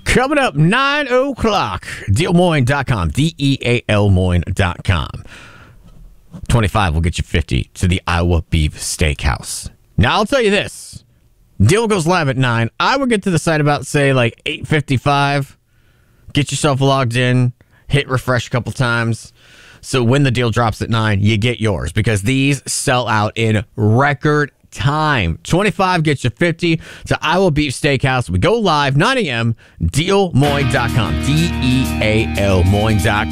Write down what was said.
Coming up, 9 o'clock, DealMoyne.com, DEALMoyne.com. 25 will get you 50 to the Iowa Beef Steakhouse. Now, I'll tell you this. Deal goes live at 9. I would get to the site about, say, like 8:55. Get yourself logged in. Hit refresh a couple times. So when the deal drops at 9, you get yours because these sell out in record time. 25 gets you 50 to Iowa Beef Steakhouse. We go live 9 a.m. DealMoyne.com. DEALMoyne.com.